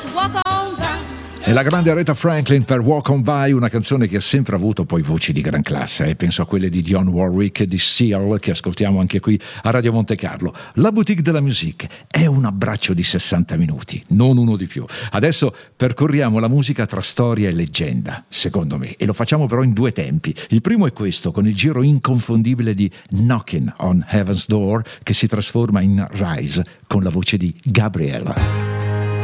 E la grande Aretha Franklin per Walk On By, una canzone che ha sempre avuto poi voci di gran classe, penso a quelle di Dionne Warwick e di Seal, che ascoltiamo anche qui a Radio Monte Carlo. La Boutique de la Musique è un abbraccio di 60 minuti, non uno di più. Adesso percorriamo la musica tra storia e leggenda, secondo me, e lo facciamo però in due tempi. Il primo è questo, con il giro inconfondibile di Knocking on Heaven's Door, che si trasforma in Rise con la voce di Gabriella.